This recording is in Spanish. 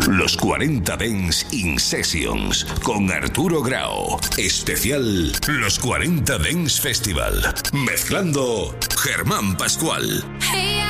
Los 40 Dance in Sessions con Arturo Grau. Especial Los 40 Dance Festival. Mezclando Germán Pascual. Hey,